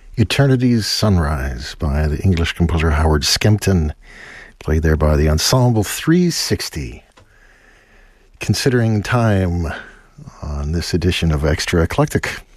Eternity's Sunrise by the English composer Howard Skempton, played there by the Ensemble 360. Considering time on this edition of Extra Eclectic.